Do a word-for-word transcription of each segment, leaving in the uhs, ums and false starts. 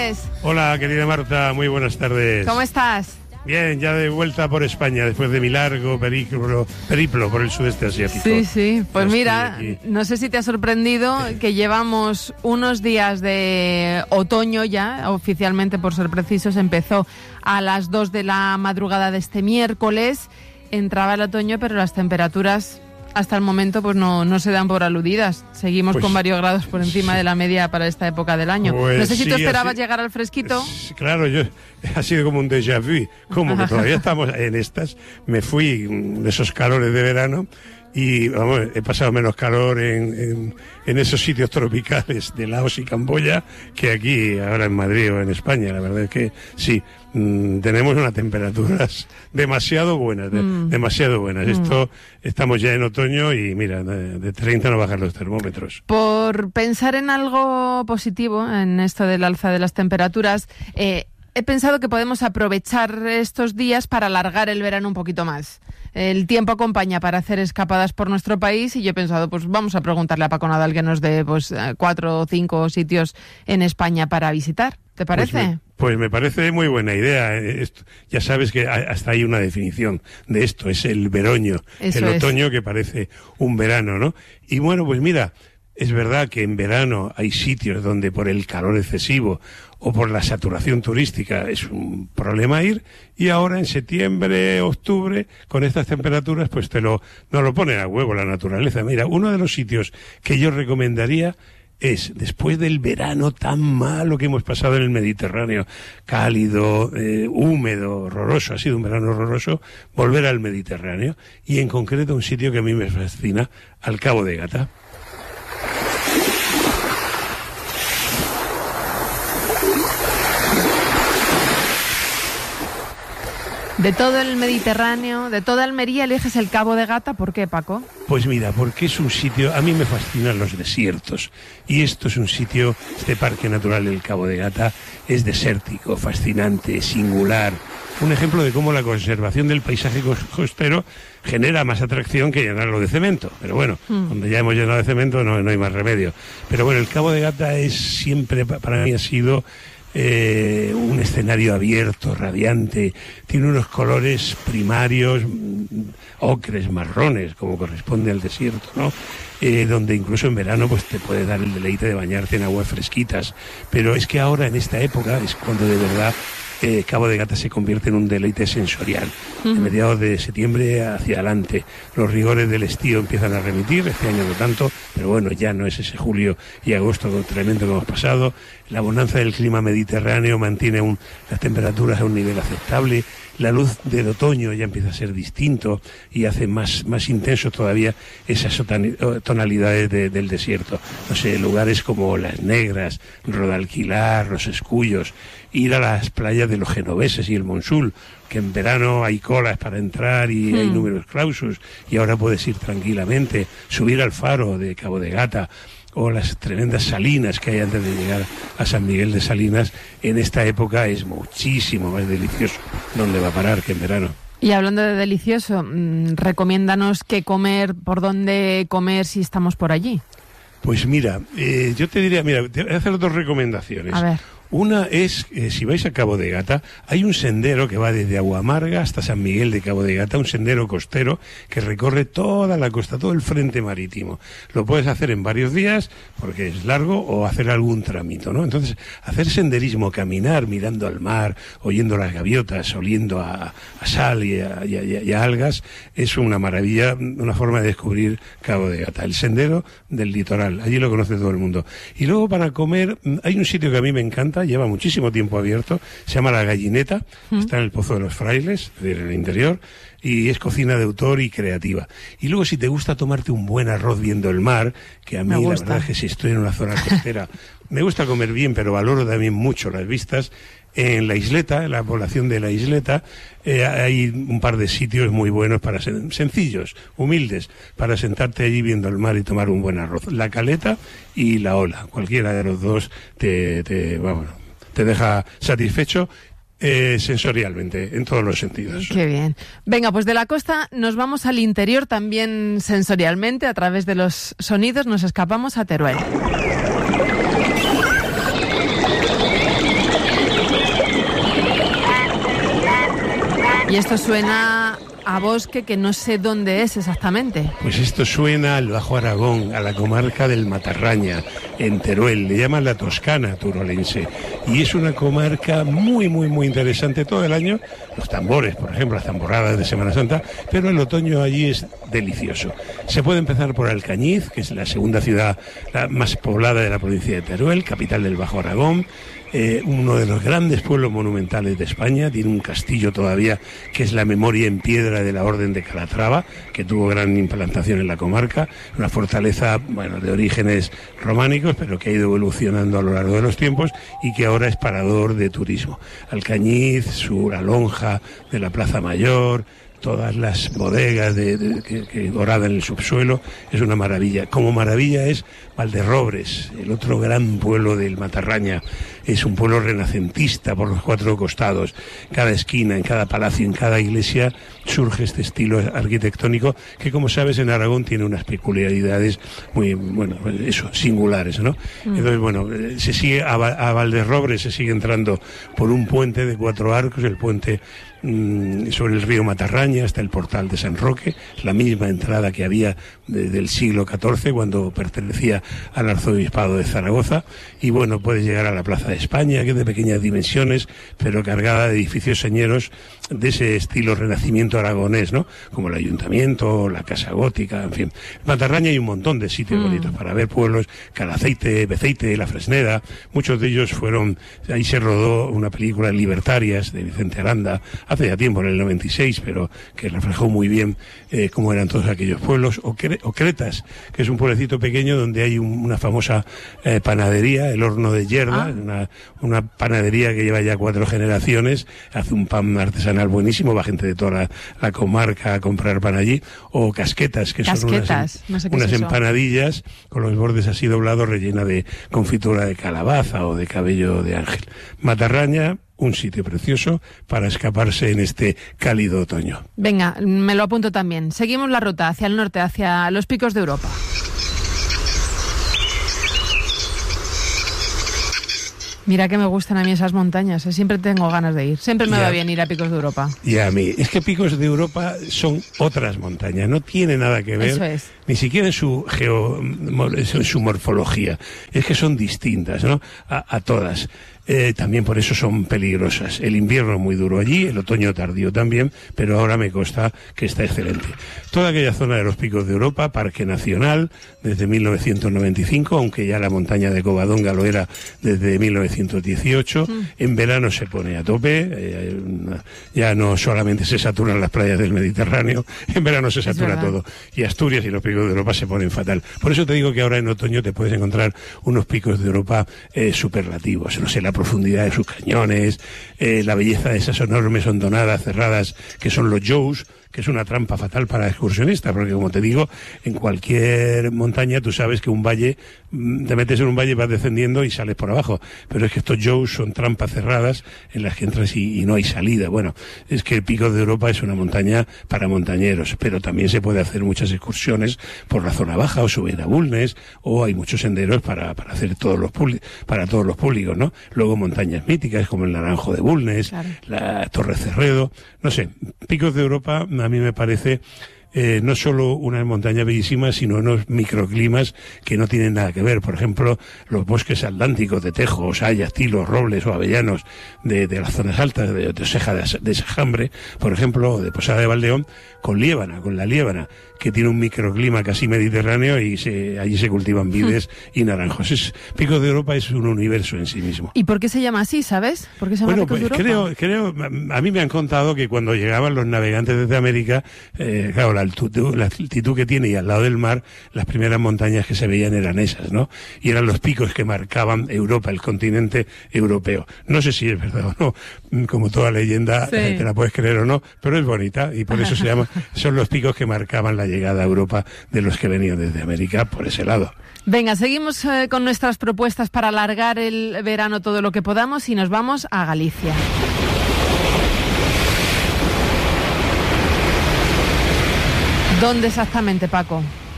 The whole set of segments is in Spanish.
tardes. Hola, querida Marta, muy buenas tardes. ¿Cómo estás? Bien, ya de vuelta por España, después de mi largo periplo, periplo por el sudeste asiático. Sí, sí, pues ya mira, no sé si te ha sorprendido que llevamos unos días de otoño ya, oficialmente por ser precisos, empezó a las dos de la madrugada de este miércoles, entraba el otoño, pero las temperaturas hasta el momento pues no, no se dan por aludidas. Seguimos pues, con varios grados por encima sí. de la media para esta época del año. Pues no sé si sí, tú esperabas así, llegar al fresquito. Claro, yo ha sido como un déjà vu. Como que todavía estamos en estas. Me fui de esos calores de verano y vamos, he pasado menos calor en, en, en esos sitios tropicales de Laos y Camboya que aquí, ahora en Madrid o en España. La verdad es que sí, mmm, tenemos unas temperaturas demasiado buenas, de, mm. demasiado buenas. Mm. Esto, estamos ya en otoño y mira, de, de treinta no bajan los termómetros. Por pensar en algo positivo, en esto del alza de las temperaturas, eh, he pensado que podemos aprovechar estos días para alargar el verano un poquito más. El tiempo acompaña para hacer escapadas por nuestro país y yo he pensado, pues vamos a preguntarle a Paco Nadal que nos dé pues cuatro o cinco sitios en España para visitar. ¿Te parece? Pues me, pues me parece muy buena idea. Esto, ya sabes que hasta hay una definición de esto, es el veroño, Eso el otoño es. que parece un verano, ¿no? Y bueno, pues mira, es verdad que en verano hay sitios donde por el calor excesivo o por la saturación turística es un problema ir, y ahora en septiembre, octubre, con estas temperaturas, pues te lo, no lo pone a huevo la naturaleza. Mira, uno de los sitios que yo recomendaría es, después del verano tan malo que hemos pasado en el Mediterráneo, cálido, eh, húmedo, horroroso, ha sido un verano horroroso, volver al Mediterráneo, y en concreto un sitio que a mí me fascina, al Cabo de Gata. De todo el Mediterráneo, de toda Almería, eliges el Cabo de Gata. ¿Por qué, Paco? Pues mira, porque es un sitio, a mí me fascinan los desiertos, y esto es un sitio, este parque natural del Cabo de Gata es desértico, fascinante, singular, un ejemplo de cómo la conservación del paisaje costero genera más atracción que llenarlo de cemento. Pero bueno, mm. cuando ya hemos llenado de cemento no, no hay más remedio. Pero bueno, el Cabo de Gata es siempre, para mí ha sido Eh, un escenario abierto, radiante, tiene unos colores primarios, ocres, marrones, como corresponde al desierto, ¿no? Eh, donde incluso en verano pues te puede dar el deleite de bañarte en aguas fresquitas, pero es que ahora en esta época es cuando de verdad Eh, Cabo de Gata se convierte en un deleite sensorial. Uh-huh. De mediados de septiembre hacia adelante, los rigores del estío empiezan a remitir, este año no tanto, pero bueno, ya no es ese julio y agosto tremendo que hemos pasado. La bonanza del clima mediterráneo mantiene un, las temperaturas a un nivel aceptable, la luz del otoño ya empieza a ser distinto y hace más, más intenso todavía esas tonalidades de, del desierto. No sé, lugares como Las Negras, Rodalquilar, Los Escullos, ir a las playas de los genoveses y el Monsul, que en verano hay colas para entrar y mm. hay números clausus, y ahora puedes ir tranquilamente, subir al faro de Cabo de Gata, o las tremendas salinas que hay antes de llegar a San Miguel de Salinas. En esta época es muchísimo más delicioso donde va a parar que en verano. Y hablando de delicioso, recomiéndanos qué comer, por dónde comer si estamos por allí. Pues mira, eh, yo te diría, mira, te voy a hacer dos recomendaciones. A ver. Una es, eh, si vais a Cabo de Gata, hay un sendero que va desde Aguamarga hasta San Miguel de Cabo de Gata, un sendero costero que recorre toda la costa, todo el frente marítimo. Lo puedes hacer en varios días, porque es largo, o hacer algún trámite, ¿no? Entonces, hacer senderismo, caminar mirando al mar, oyendo las gaviotas, oliendo a, a sal y a, y, a, y a algas, es una maravilla, una forma de descubrir Cabo de Gata. El sendero del litoral, allí lo conoce todo el mundo. Y luego para comer, hay un sitio que a mí me encanta, lleva muchísimo tiempo abierto, se llama La Gallineta, mm. está en el Pozo de los Frailes, es decir, en el interior, y es cocina de autor y creativa. Y luego, si te gusta tomarte un buen arroz viendo el mar, que a mí la verdad es que si estoy en una zona costera, me gusta comer bien, pero valoro también mucho las vistas. En la isleta, en la población de la isleta, eh, hay un par de sitios muy buenos, para sen- sencillos, humildes, para sentarte allí viendo el mar y tomar un buen arroz. La Caleta y la Ola, cualquiera de los dos te, te, bueno, te deja satisfecho eh, sensorialmente, en todos los sentidos. Qué bien. Venga, pues de la costa nos vamos al interior también sensorialmente, a través de los sonidos nos escapamos a Teruel. esto suena a bosque que no sé dónde es exactamente. Pues esto suena al Bajo Aragón, a la comarca del Matarraña, en Teruel. Le llaman la Toscana turolense. Y es una comarca muy, muy, muy interesante todo el año. Los tambores, por ejemplo, las tamborradas de Semana Santa, pero el otoño allí es delicioso. Se puede empezar por Alcañiz, que es la segunda ciudad la más poblada de la provincia de Teruel, capital del Bajo Aragón. Eh, uno de los grandes pueblos monumentales de España, tiene un castillo todavía que es la memoria en piedra de la Orden de Calatrava, que tuvo gran implantación en la comarca, una fortaleza, bueno, de orígenes románicos, pero que ha ido evolucionando a lo largo de los tiempos y que ahora es parador de turismo. Alcañiz, su la lonja de la Plaza Mayor, todas las bodegas de, de, que, que dorada en el subsuelo, es una maravilla. Como maravilla es Valderrobres, el otro gran pueblo del Matarraña. Es un pueblo renacentista por los cuatro costados. Cada esquina, en cada palacio, en cada iglesia surge este estilo arquitectónico que, como sabes, en Aragón tiene unas peculiaridades muy, bueno, eso, singulares, ¿no? Mm. Entonces, bueno, se sigue a, a Valderrobres se sigue entrando por un puente de cuatro arcos, el puente mmm, sobre el río Matarraña hasta el portal de San Roque, la misma entrada que había desde el siglo catorce cuando pertenecía al arzobispado de Zaragoza, y bueno, puedes llegar a la Plaza de España, que es de pequeñas dimensiones, pero cargada de edificios señeros de ese estilo renacimiento aragonés, ¿no? Como el Ayuntamiento, la Casa Gótica, en fin. En Matarraña hay un montón de sitios mm. bonitos para ver pueblos, Calaceite, Beceite, La Fresneda, muchos de ellos fueron, ahí se rodó una película, Libertarias, de Vicente Aranda, hace ya tiempo, en el noventa y seis, pero que reflejó muy bien eh, cómo eran todos aquellos pueblos, o, Cre o Cretas, que es un pueblecito pequeño donde hay un, una famosa eh, panadería, el Horno de Yerda, ah. una, una panadería que lleva ya cuatro generaciones, hace un pan artesanal buenísimo, va gente de toda la, la comarca a comprar pan allí, o Casquetas, que Casquetas, son unas, no sé unas es empanadillas con los bordes así doblados, rellena de confitura de calabaza o de cabello de ángel. Matarraña, un sitio precioso para escaparse en este cálido otoño. Venga, me lo apunto también. Seguimos la ruta hacia el norte, hacia los picos de Europa. Mira que me gustan a mí esas montañas, ¿eh? Siempre tengo ganas de ir, siempre me ya, va bien ir a Picos de Europa. Y a mí, es que Picos de Europa son otras montañas, no tiene nada que ver, Eso es. ni siquiera en su geo, en su morfología, es que son distintas, ¿no? A, a todas. Eh, también por eso son peligrosas. El invierno muy duro allí, el otoño tardío también, pero ahora me consta que está excelente. Toda aquella zona de los Picos de Europa, Parque Nacional, desde mil novecientos noventa y cinco, aunque ya la montaña de Covadonga lo era desde mil novecientos dieciocho. Mm. En verano se pone a tope, eh, ya no solamente se saturan las playas del Mediterráneo, en verano se satura todo. Y Asturias y los Picos de Europa se ponen fatal. Por eso te digo que ahora en otoño te puedes encontrar unos Picos de Europa eh, superlativos. No sé, la profundidad de sus cañones, eh, la belleza de esas enormes hondonadas cerradas que son los Jous, que es una trampa fatal para excursionistas, porque como te digo, en cualquier montaña tú sabes que un valle, te metes en un valle y vas descendiendo y sales por abajo, pero es que estos Jous son trampas cerradas en las que entras y, y no hay salida. Bueno, es que el Pico de Europa es una montaña para montañeros, pero también se puede hacer muchas excursiones por la zona baja o subir a Bulnes, o hay muchos senderos para, para hacer todos los para todos los públicos, ¿no? Luego montañas míticas como el Naranjo de Bulnes, claro, la Torre Cerredo, no sé, Picos de Europa a mí me parece eh, no solo unas montañas bellísimas, sino unos microclimas que no tienen nada que ver. Por ejemplo, los bosques atlánticos de tejos, hayas, tilos, robles o avellanos de, de las zonas altas de Oteseja de, de Sajambre, por ejemplo, o de Posada de Valdeón, con liébana, con la liébana, que tiene un microclima casi mediterráneo y se, allí se cultivan vides mm. y naranjos. Es, Picos de Europa es un universo en sí mismo. ¿Y por qué se llama así, sabes? ¿Por qué se llama bueno, Picos pues de Europa? Creo, creo, a mí me han contado que cuando llegaban los navegantes desde América, eh, claro, la altitud, la altitud que tiene y al lado del mar, las primeras montañas que se veían eran esas, ¿no? Y eran los picos que marcaban Europa, el continente europeo. No sé si es verdad o no, como toda leyenda, sí. eh, te la puedes creer o no, pero es bonita y por eso se llama, son los picos que marcaban la llegada a Europa de los que venían desde América por ese lado. Venga, seguimos eh, con nuestras propuestas para alargar el verano todo lo que podamos y nos vamos a Galicia. ¿Dónde exactamente, Paco?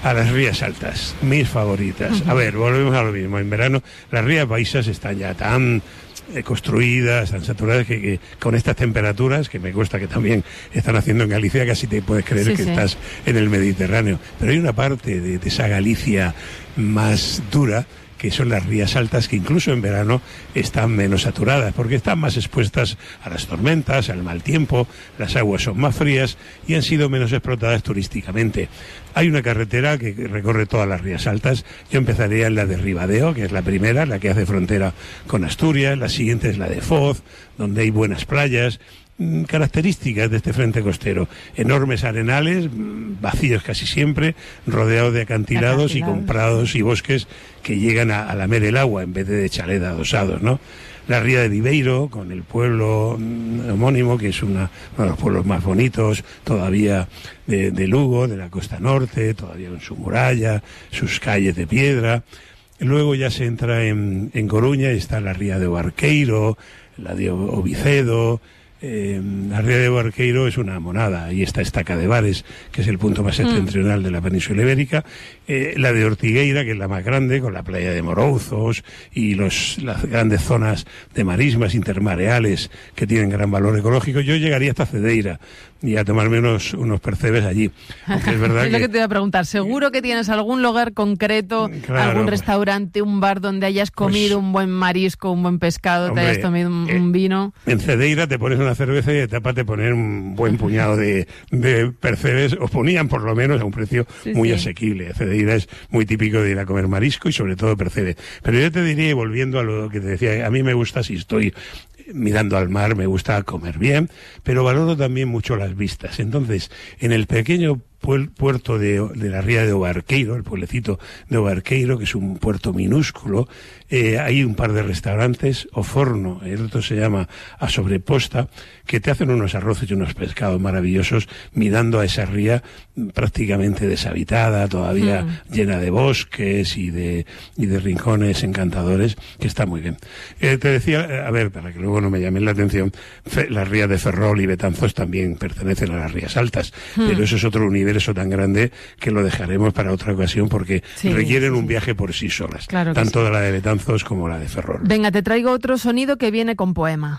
a las Rías Altas, mis favoritas. A ver, volvemos a lo mismo. En verano las Rías Baixas están ya tan eh, construidas, tan saturadas, que, que con estas temperaturas, que me cuesta que también están haciendo en Galicia, casi te puedes creer sí, que sí. estás en el Mediterráneo. Pero hay una parte de, de esa Galicia más dura, que son las Rías Altas, que incluso en verano están menos saturadas, porque están más expuestas a las tormentas, al mal tiempo, las aguas son más frías y han sido menos explotadas turísticamente. Hay una carretera que recorre todas las Rías Altas. Yo empezaría en la de Ribadeo, que es la primera, la que hace frontera con Asturias. La siguiente es la de Foz, donde hay buenas playas. Características de este frente costero: enormes arenales, vacíos casi siempre, rodeados de acantilados, acantilados. y con prados y bosques que llegan a, a lamer el agua en vez de chalet adosados, ¿no? La Ría de Viveiro, con el pueblo homónimo, que es una, uno de los pueblos más bonitos todavía de, de Lugo, de la costa norte, todavía con su muralla, sus calles de piedra. Luego ya se entra en, en Coruña y está la Ría de Barqueiro, la de Ovicedo. Eh, la Ría de Barqueiro es una monada, ahí está Estaca de Bares, que es el punto más septentrional de la península ibérica. Eh, la de Ortigueira, que es la más grande, con la playa de Morouzos y los, las grandes zonas de marismas intermareales que tienen gran valor ecológico. Yo llegaría hasta Cedeira y a tomarme unos, unos percebes allí. Aunque es verdad es que... lo que te iba a preguntar. ¿Seguro que tienes algún lugar concreto, claro, algún restaurante, un bar donde hayas comido pues, un buen marisco, un buen pescado, hombre, te hayas tomado un, eh, un vino? En Cedeira te pones una cerveza y de etapa te ponen un buen puñado de, de percebes, o ponían por lo menos a un precio sí, muy sí. asequible. Cedeira es muy típico de ir a comer marisco y sobre todo percebe. Pero yo te diría, volviendo a lo que te decía, a mí me gusta, si estoy mirando al mar, me gusta comer bien, pero valoro también mucho las vistas. Entonces, en el pequeño puerto de, de la Ría de Obarqueiro, el pueblecito de Obarqueiro, que es un puerto minúsculo, eh, hay un par de restaurantes, Oforno, el otro se llama A Sobreposta, que te hacen unos arroces y unos pescados maravillosos, mirando a esa ría prácticamente deshabitada, todavía mm. llena de bosques y de, y de rincones encantadores, que está muy bien. Eh, te decía, a ver, para que luego no me llamen la atención, las rías de Ferrol y Betanzos también pertenecen a las Rías Altas, mm. pero eso es otro universo tan grande que lo dejaremos para otra ocasión, porque sí, requieren sí, un viaje por sí solas, claro tanto sí. la de Betanzos como la de Ferrol. Venga, te traigo otro sonido que viene con poema.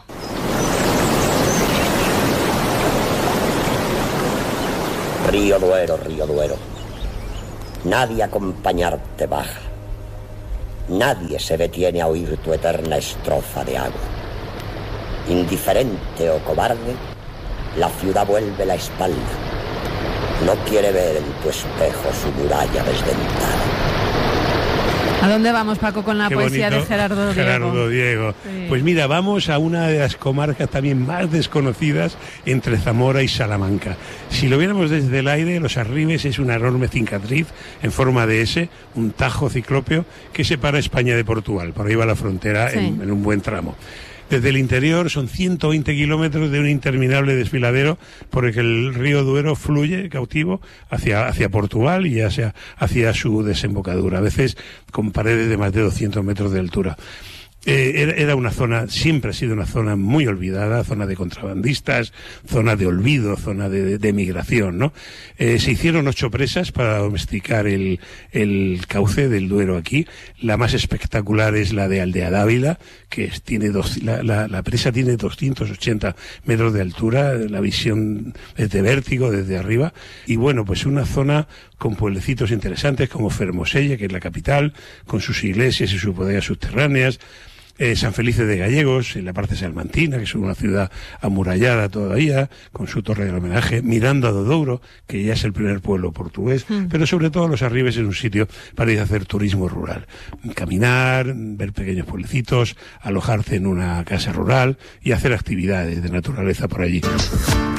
Río Duero, río Duero, nadie a acompañarte baja, nadie se detiene a oír tu eterna estrofa de agua. Indiferente o cobarde, la ciudad vuelve la espalda, no quiere ver en tu espejo su muralla desdentada. ¿A dónde vamos, Paco, con la Qué poesía bonito, de Gerardo Diego? Gerardo Diego. Sí. Pues mira, vamos a una de las comarcas también más desconocidas entre Zamora y Salamanca. Si lo viéramos desde el aire, Los Arribes es una enorme cicatriz en forma de S, un tajo ciclópeo que separa España de Portugal. Por ahí va la frontera sí. en, en un buen tramo. Desde el interior son ciento veinte kilómetros de un interminable desfiladero por el que el río Duero fluye cautivo hacia, hacia Portugal y hacia, hacia su desembocadura, a veces con paredes de más de doscientos metros de altura. Eh, era una zona, siempre ha sido una zona muy olvidada, zona de contrabandistas, zona de olvido, zona de, de, de migración, ¿no? Eh, se hicieron ocho presas para domesticar el, el cauce del Duero aquí. La más espectacular es la de Aldea Dávila, que es, tiene dos, la, la, la presa tiene doscientos ochenta metros de altura, la visión es de vértigo desde arriba. Y bueno, pues una zona con pueblecitos interesantes como Fermoselle, que es la capital, con sus iglesias y sus bodegas subterráneas. Eh, San Felice de Gallegos, en la parte salmantina, que es una ciudad amurallada todavía, con su torre del homenaje, Miranda do Douro, que ya es el primer pueblo portugués, mm. pero sobre todo Los Arribes es un sitio para ir a hacer turismo rural. Caminar, ver pequeños pueblecitos, alojarse en una casa rural y hacer actividades de naturaleza por allí.